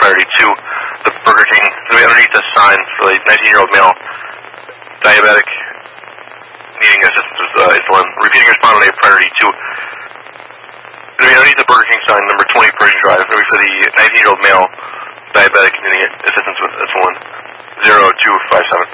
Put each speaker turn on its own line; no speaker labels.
priority 2. The Burger King, underneath the sign for the 19-year-old male, diabetic, needing assistance with insulin. Repeating respondent A, priority 2. Underneath the Burger King sign, number 20, Persian Drive, for the 19-year-old male, diabetic, needing assistance with insulin. 0257.